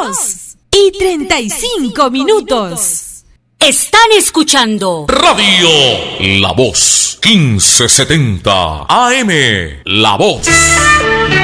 2:35. Están escuchando Radio La Voz 1570 AM. La Voz.